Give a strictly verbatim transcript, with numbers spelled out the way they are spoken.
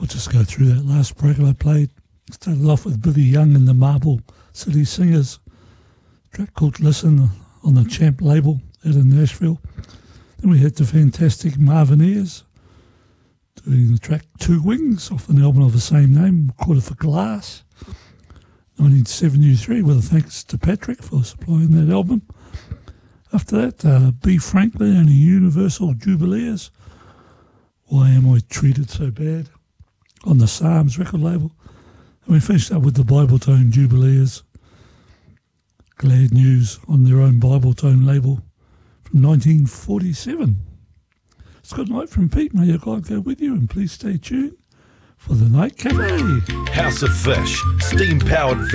I'll just go through that last break I played. Started off with Billy Young and the Marble City Singers. A track called Listen on the Champ label out in Nashville. Then we had the fantastic Marvinaires doing the track Two Wings off an album of the same name, recorded for Glass, nineteen seventy-three, with a thanks to Patrick for supplying that album. After that, uh, B. Franklin and the Universal Jubileers, Why Am I Treated So Bad, on the Psalms record label. And we finished up with the Bibletone Jubileers, Glad News, on their own Bibletone label from nineteen forty-seven. It's good night from Pete. May your God go with you, and please stay tuned for the Night Cafe. House of Fish, steam-powered